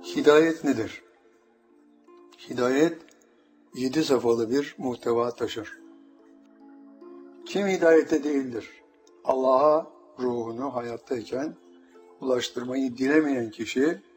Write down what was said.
Hidayet nedir? Hidayet 7 safhalı bir muhteva taşır. Kim hidayette değildir? Allah'a ruhunu hayattayken ulaştırmayı dilemeyen kişi